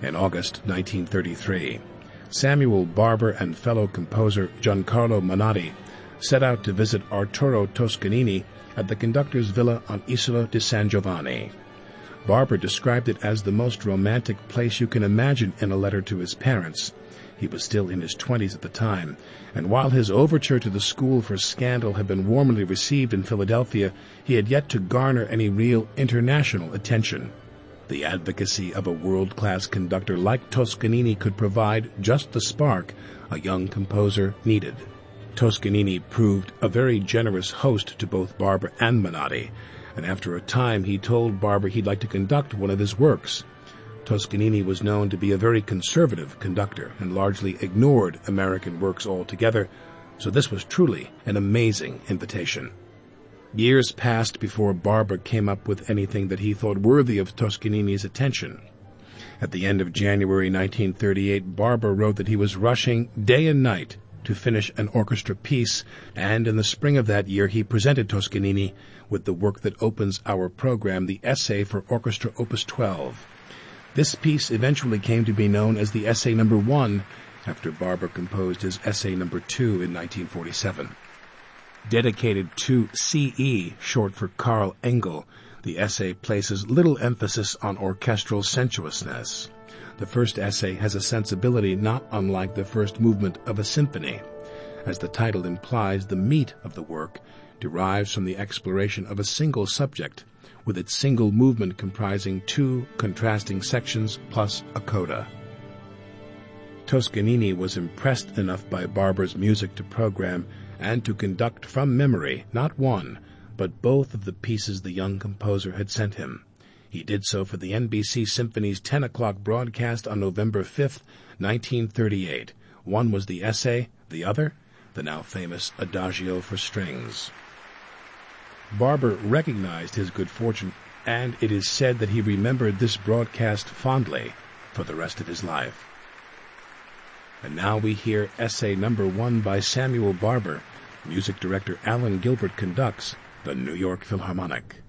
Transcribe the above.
In August 1933, Samuel Barber and fellow composer Giancarlo Menotti set out to visit Arturo Toscanini at the conductor's villa on Isola di San Giovanni. Barber described it as the most romantic place you can imagine in a letter to his parents. He was still in his 20s at the time, and while his overture to the School for Scandal had been warmly received in Philadelphia, he had yet to garner any real international attention. The advocacy of a world-class conductor like Toscanini could provide just the spark a young composer needed. Toscanini proved a very generous host to both Barber and Menotti, and after a time he told Barber he'd like to conduct one of his works. Toscanini was known to be a very conservative conductor and largely ignored American works altogether, so this was truly an amazing invitation. Years passed before Barber came up with anything that he thought worthy of Toscanini's attention. At the end of January 1938, Barber wrote that he was rushing day and night to finish an orchestra piece, and in the spring of that year he presented Toscanini with the work that opens our program, the Essay for Orchestra Opus 12. This piece eventually came to be known as the Essay No. 1, after Barber composed his Essay No. 2 in 1947. Dedicated to C.E., short for Carl Engel, the essay places little emphasis on orchestral sensuousness. The first essay has a sensibility not unlike the first movement of a symphony. As the title implies, the meat of the work derives from the exploration of a single subject, with its single movement comprising two contrasting sections plus a coda. Toscanini was impressed enough by Barber's music to program and to conduct from memory not one, but both of the pieces the young composer had sent him. He did so for the NBC Symphony's 10 o'clock broadcast on November 5, 1938. One was the essay, the other, the now famous Adagio for Strings. Barber recognized his good fortune, and it is said that he remembered this broadcast fondly for the rest of his life. And now we hear Essay No. 1 by Samuel Barber. Music director Alan Gilbert conducts the New York Philharmonic.